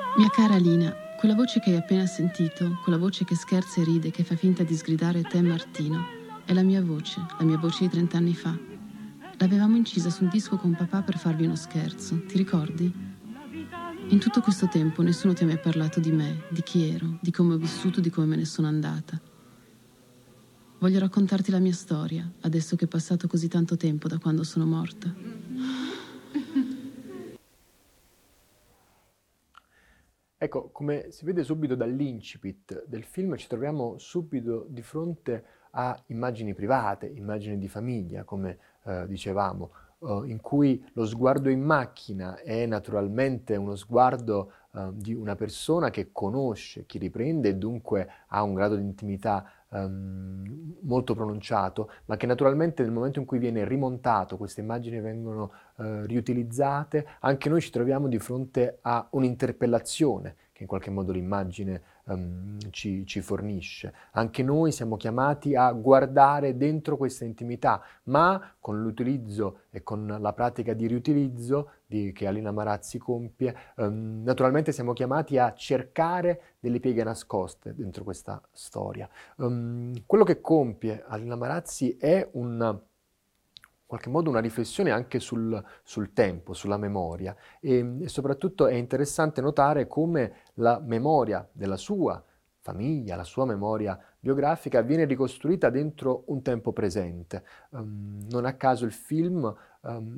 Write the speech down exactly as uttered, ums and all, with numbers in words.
Mia cara Alina, quella voce che hai appena sentito, quella voce che scherza e ride, che fa finta di sgridare te Martino, è la mia voce, la mia voce di trent'anni fa. L'avevamo incisa sul disco con papà per farvi uno scherzo, ti ricordi? In tutto questo tempo nessuno ti ha mai parlato di me, di chi ero, di come ho vissuto, di come me ne sono andata. Voglio raccontarti la mia storia, adesso che è passato così tanto tempo da quando sono morta. Ecco, come si vede subito dall'incipit del film, ci troviamo subito di fronte a immagini private, immagini di famiglia, come eh, dicevamo, eh, in cui lo sguardo in macchina è naturalmente uno sguardo eh, di una persona che conosce chi riprende e dunque ha un grado di intimità ehm, molto pronunciato, ma che naturalmente nel momento in cui viene rimontato, queste immagini vengono eh, riutilizzate, anche noi ci troviamo di fronte a un'interpellazione che in qualche modo l'immagine um, ci, ci fornisce. Anche noi siamo chiamati a guardare dentro questa intimità, ma con l'utilizzo e con la pratica di riutilizzo di, che Alina Marazzi compie, um, naturalmente siamo chiamati a cercare delle pieghe nascoste dentro questa storia. Um, quello che compie Alina Marazzi è un in qualche modo una riflessione anche sul, sul tempo, sulla memoria e, e soprattutto è interessante notare come la memoria della sua famiglia, la sua memoria biografica viene ricostruita dentro un tempo presente. Um, non a caso il film um,